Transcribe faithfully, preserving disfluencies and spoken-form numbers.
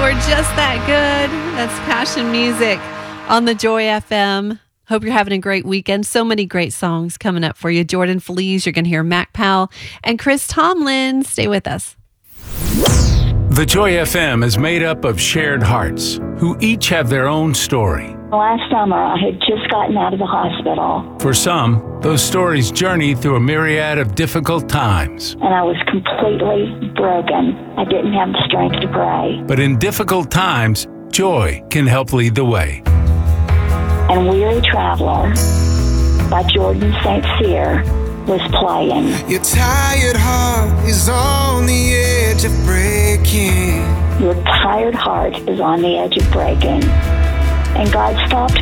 We're just that good. That's Passion Music on the Joy F M. Hope you're having a great weekend. So many great songs coming up for you. Jordan Feliz, you're going to hear Mac Powell and Chris Tomlin. Stay with us. The Joy F M is made up of shared hearts who each have their own story. Last summer, I had just gotten out of the hospital. For some, those stories journey through a myriad of difficult times. And I was completely broken. I didn't have the strength to pray. But in difficult times, joy can help lead the way. And Weary Traveler by Jordan Saint Cyr was playing. Your tired heart is on the edge of breaking. Your tired heart is on the edge of breaking. And God stopped